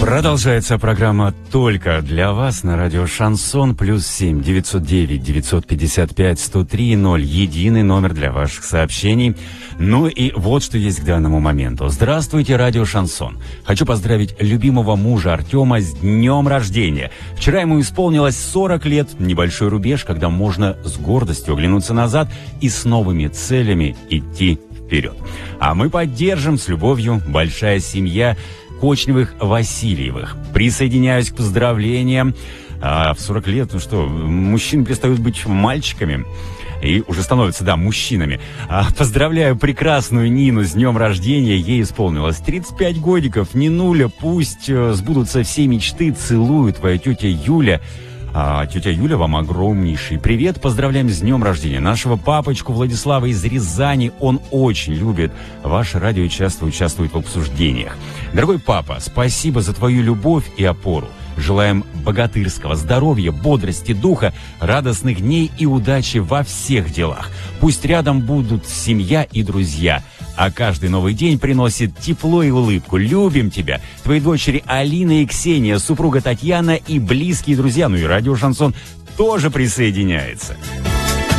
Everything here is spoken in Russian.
Продолжается программа «Только для вас» на радио «Шансон». +7 909 955 103 0. Единый номер для ваших сообщений. Ну и вот что есть к данному моменту. Здравствуйте, радио «Шансон». Хочу поздравить любимого мужа Артема с днем рождения. Вчера ему исполнилось 40 лет. Небольшой рубеж, когда можно с гордостью оглянуться назад и с новыми целями идти вперед. А мы поддержим с любовью. Большая семья Кочневых-Васильевых. Присоединяюсь к поздравлениям. В 40 лет, мужчины перестают быть мальчиками и уже становятся, мужчинами. Поздравляю прекрасную Нину с днем рождения. Ей исполнилось 35 годиков. Нинуля, пусть сбудутся все мечты. Целую, твоя тетя Юля. Тетя Юля, вам огромнейший привет. Поздравляем с днем рождения нашего папочку Владислава из Рязани. Он очень любит ваше радио и часто участвует в обсуждениях. Дорогой папа, спасибо за твою любовь и опору. Желаем богатырского здоровья, бодрости духа, радостных дней и удачи во всех делах. Пусть рядом будут семья и друзья, а каждый новый день приносит тепло и улыбку. Любим тебя. Твои дочери Алина и Ксения, супруга Татьяна и близкие друзья. Ну и радио «Шансон» тоже присоединяется.